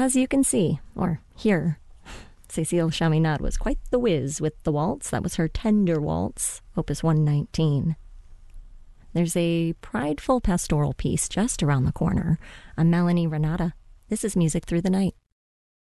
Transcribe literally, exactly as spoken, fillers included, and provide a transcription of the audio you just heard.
As you can see, or hear, Cécile Chaminade was quite the whiz with the waltz. That was her Tender Waltz, Opus one nineteen. There's a prideful pastoral piece just around the corner, a Melanie Renata. This is Music Through the Night.